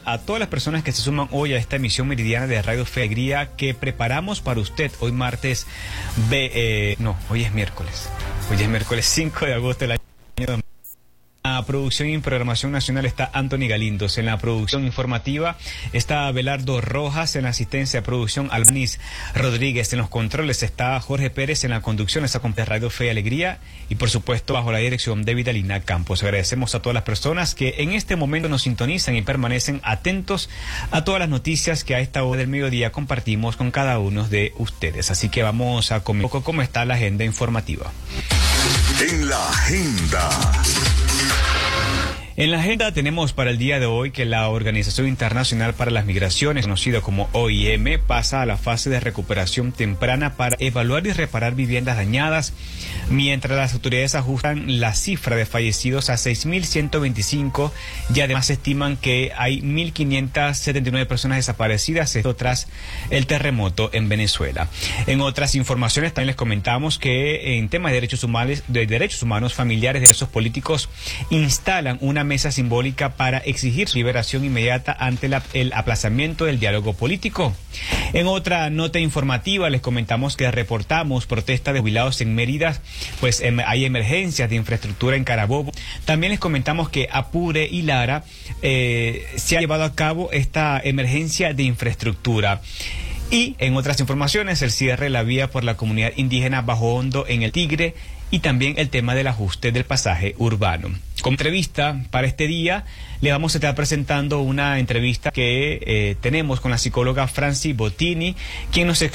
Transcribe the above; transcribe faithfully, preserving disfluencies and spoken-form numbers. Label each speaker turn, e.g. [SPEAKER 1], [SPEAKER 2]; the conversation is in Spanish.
[SPEAKER 1] a todas las personas que se suman hoy a esta emisión meridiana de Radio Fe y Alegría que preparamos para usted hoy martes, B, eh, no, hoy es miércoles, hoy es miércoles cinco de agosto del año dos mil. En la producción y programación nacional está Anthony Galindos. En la producción informativa está Abelardo Rojas. En la asistencia de producción Albanis Rodríguez. En los controles está Jorge Pérez. En la conducción está con Radio Fe y Alegría. Y por supuesto bajo la dirección de Vitalina Campos. Agradecemos a todas las personas que en este momento nos sintonizan y permanecen atentos a todas las noticias que a esta hora del mediodía compartimos con cada uno de ustedes. Así que vamos a comer un poco cómo está la agenda informativa.
[SPEAKER 2] En la agenda.
[SPEAKER 1] En la agenda tenemos para el día de hoy que la Organización Internacional para las Migraciones, conocida como O I M, pasa a la fase de recuperación temprana para evaluar y reparar viviendas dañadas, mientras las autoridades ajustan la cifra de fallecidos a seis mil ciento veinticinco y además estiman que hay mil quinientas setenta y nueve personas desaparecidas, esto tras el terremoto en Venezuela. En otras informaciones también les comentamos que en temas de derechos humanos, de derechos humanos familiares de presos políticos instalan una mesa simbólica para exigir su liberación inmediata ante la, el aplazamiento del diálogo político. En otra nota informativa les comentamos que reportamos protesta de jubilados en Mérida, pues em, hay emergencias de infraestructura en Carabobo. También les comentamos que Apure y Lara eh, se ha llevado a cabo esta emergencia de infraestructura. Y en otras informaciones, el cierre de la vía por la comunidad indígena Bajo Hondo en el Tigre y también el tema del ajuste del pasaje urbano. Como entrevista para este día, le vamos a estar presentando una entrevista que eh, tenemos con la psicóloga Franci Bottini, quien nos